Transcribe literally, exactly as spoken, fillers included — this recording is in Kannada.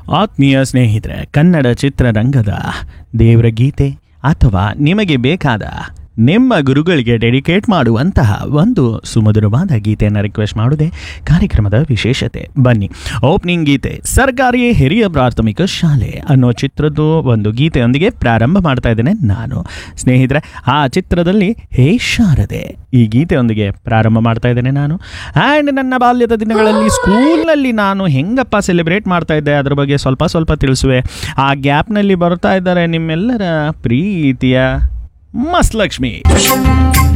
ಆತ್ಮೀಯ ಸ್ನೇಹಿತರೆ, ಕನ್ನಡ ಚಿತ್ರರಂಗದ ದೇವರ ಗೀತೆ ಅಥವಾ ನಿಮಗೆ ಬೇಕಾದ ನಿಮ್ಮ ಗುರುಗಳಿಗೆ ಡೆಡಿಕೇಟ್ ಮಾಡುವಂತಹ ಒಂದು ಸುಮಧುರವಾದ ಗೀತೆಯನ್ನು ರಿಕ್ವೆಸ್ಟ್ ಮಾಡುವುದೇ ಕಾರ್ಯಕ್ರಮದ ವಿಶೇಷತೆ. ಬನ್ನಿ, ಓಪನಿಂಗ್ ಗೀತೆ ಸರ್ಕಾರಿ ಹಿರಿಯ ಪ್ರಾಥಮಿಕ ಶಾಲೆ ಅನ್ನೋ ಚಿತ್ರದ್ದು ಒಂದು ಗೀತೆಯೊಂದಿಗೆ ಪ್ರಾರಂಭ ಮಾಡ್ತಾ ಇದ್ದೇನೆ ನಾನು. ಸ್ನೇಹಿತರೆ, ಆ ಚಿತ್ರದಲ್ಲಿ ಹೇ ಶಾರದೆ ಈ ಗೀತೆಯೊಂದಿಗೆ ಪ್ರಾರಂಭ ಮಾಡ್ತಾ ಇದ್ದೇನೆ ನಾನು. ಆ್ಯಂಡ್ ನನ್ನ ಬಾಲ್ಯದ ದಿನಗಳಲ್ಲಿ ಸ್ಕೂಲ್ನಲ್ಲಿ ನಾನು ಹೆಂಗಪ್ಪ ಸೆಲೆಬ್ರೇಟ್ ಮಾಡ್ತಾ ಇದ್ದೆ ಅದ್ರ ಬಗ್ಗೆ ಸ್ವಲ್ಪ ಸ್ವಲ್ಪ ತಿಳಿಸುವೆ. ಆ ಗ್ಯಾಪ್ನಲ್ಲಿ ಬರ್ತಾ ಇದ್ದಾರೆ ನಿಮ್ಮೆಲ್ಲರ ಪ್ರೀತಿಯ ಮಸ್ತ್ ಲಕ್ಷ್ಮಿ.